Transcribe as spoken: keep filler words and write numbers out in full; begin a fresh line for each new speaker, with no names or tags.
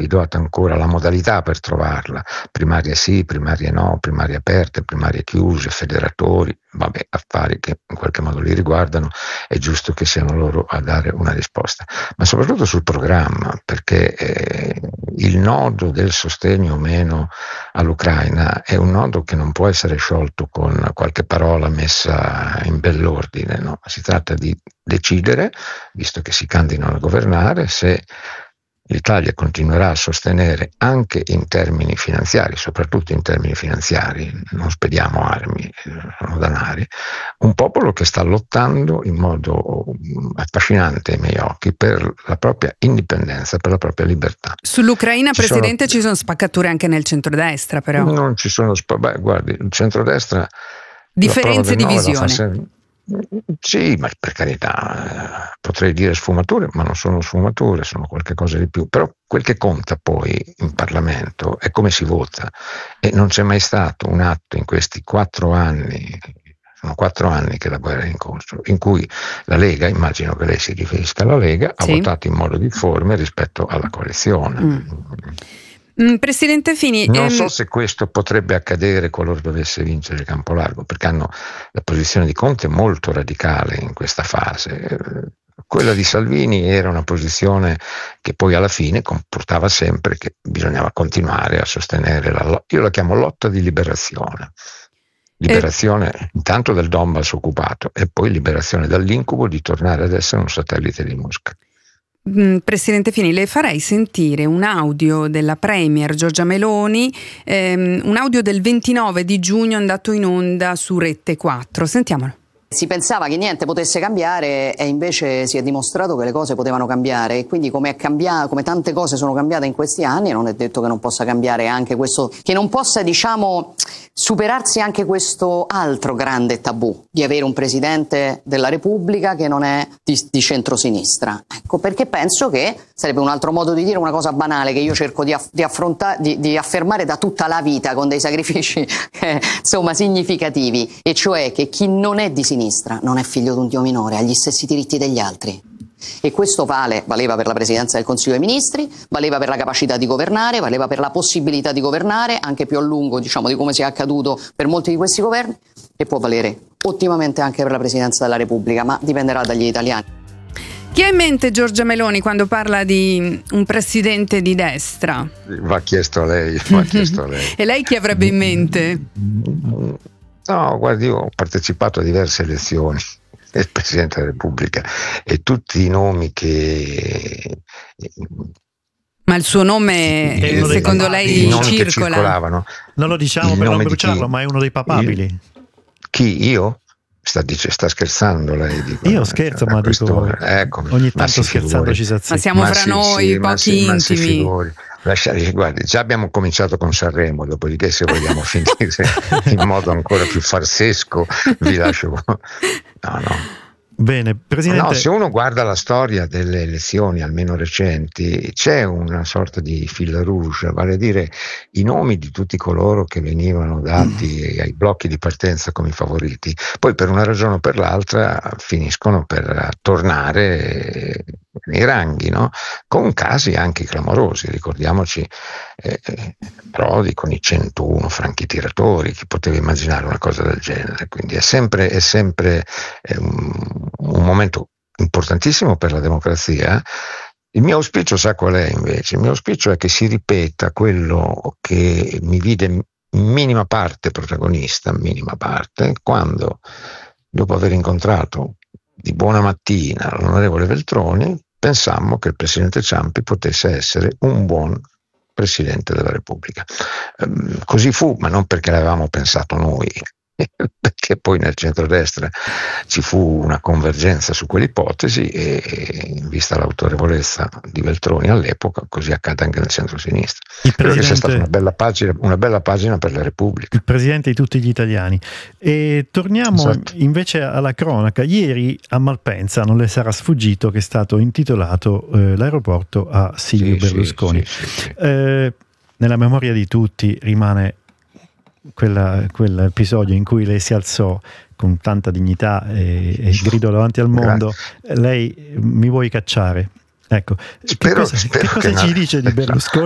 individuata ancora la modalità per trovarla, primarie sì, primarie no, primarie aperte, primarie chiuse, federatori, vabbè, affari che in qualche modo li riguardano, è giusto che siano loro a dare una risposta, ma soprattutto sul programma, perché eh, il nodo del sostegno o meno all'Ucraina è un nodo che non può essere sciolto con qualche parola messa in bell'ordine, no? Si tratta di decidere, visto che si candidano a governare, se l'Italia continuerà a sostenere anche in termini finanziari, soprattutto in termini finanziari, non spediamo armi, sono danari, un popolo che sta lottando in modo affascinante ai miei occhi per la propria indipendenza, per la propria libertà.
Sull'Ucraina, ci Presidente, sono,
ci
sono spaccature anche nel centrodestra, però.
Non ci sono, beh, guardi, il centrodestra...
Differenze di visione.
Sì, ma per carità, eh, potrei dire sfumature, ma non sono sfumature, sono qualche cosa di più. Però quel che conta poi in Parlamento è come si vota, e non c'è mai stato un atto in questi quattro anni, sono quattro anni che la guerra è in corso, in cui la Lega, immagino che lei si riferisca alla Lega,
sì,
ha votato in modo difforme rispetto alla coalizione.
Mm. Mm, Presidente Fini,
non
ehm...
so se questo potrebbe accadere qualora dovesse vincere Campolargo, perché hanno la posizione di Conte molto radicale in questa fase. Quella di Salvini era una posizione che poi alla fine comportava sempre che bisognava continuare a sostenere la lotta, io la chiamo lotta di liberazione. Liberazione eh. intanto del Donbass occupato e poi liberazione dall'incubo di tornare ad essere un satellite di Mosca.
Presidente Fini, le farei sentire un audio della Premier Giorgia Meloni, ehm, un audio del ventinove di giugno andato in onda su Rete quattro. Sentiamolo.
Si pensava che niente potesse cambiare e invece si è dimostrato che le cose potevano cambiare, e quindi come, è cambiato, come tante cose sono cambiate in questi anni, non è detto che non possa cambiare anche questo, che non possa, diciamo, superarsi anche questo altro grande tabù di avere un Presidente della Repubblica che non è di, di centrosinistra. Ecco, perché penso che sarebbe un altro modo di dire una cosa banale che io cerco di, aff- di, affrontare, di, di affermare da tutta la vita con dei sacrifici eh, insomma significativi, e cioè che chi non è di sinistra non è figlio di un Dio minore, ha gli stessi diritti degli altri. E questo vale, valeva per la Presidenza del Consiglio dei Ministri, valeva per la capacità di governare, valeva per la possibilità di governare, anche più a lungo, diciamo, di come sia accaduto per molti di questi governi, e può valere ottimamente anche per la Presidenza della Repubblica, ma dipenderà dagli italiani.
Chi ha in mente Giorgia Meloni quando parla di un presidente di destra?
Va chiesto a lei, va chiesto a lei.
E lei chi avrebbe in mente?
No, guardi, io ho partecipato a diverse elezioni del Presidente della Repubblica e tutti i nomi che...
Ma il suo nome,
è
secondo lei,
circola?
Che
circolavano.
Non lo diciamo
il
per non
di
bruciarlo,
chi?
ma è uno dei papabili.
Il... Chi? Io? Sta, dice, sta scherzando lei? Dico,
io scherzo, ma dico,
ecco,
ogni tanto scherzandoci si
Ma siamo
ma
fra
sì,
noi,
sì,
pochi
sì,
intimi.
Lasciare, guardi, già abbiamo cominciato con Sanremo, dopodiché se vogliamo finire in modo ancora più farsesco vi lascio. No, no.
Bene, Presidente.
No, se uno guarda la storia delle elezioni, almeno recenti, c'è una sorta di fil rouge, vale a dire i nomi di tutti coloro che venivano dati ai blocchi di partenza come i favoriti, poi per una ragione o per l'altra finiscono per tornare nei ranghi, no? Con casi anche clamorosi. Ricordiamoci eh, Prodi con i centouno franchi tiratori, chi poteva immaginare una cosa del genere? Quindi è sempre, è sempre eh, un, un momento importantissimo per la democrazia. Il mio auspicio, sa qual è invece? Il mio auspicio è che si ripeta quello che mi vide in minima parte protagonista, minima parte, quando dopo aver incontrato di buona mattina l'onorevole Veltroni pensammo che il presidente Ciampi potesse essere un buon Presidente della Repubblica. Ehm, così fu, ma non perché l'avevamo pensato noi, perché poi nel centrodestra ci fu una convergenza su quell'ipotesi e, in vista l'autorevolezza di Veltroni all'epoca, così accade anche nel centro-sinistra.
Il
Credo che sia
presidente...
stata una bella pagina, una bella pagina per la Repubblica.
Il presidente di tutti gli italiani. E torniamo esatto. invece alla cronaca. Ieri a Malpensa, non le sarà sfuggito che è stato intitolato eh, l'aeroporto a Silvio
sì,
Berlusconi.
Sì, sì, sì.
Eh, nella memoria di tutti rimane Quella, quell'episodio in cui lei si alzò con tanta dignità e, e gridò davanti al mondo: lei mi vuoi cacciare? Ecco,
spero,
che cosa,
spero
che cosa
che
ci
no.
dice di Berlusconi?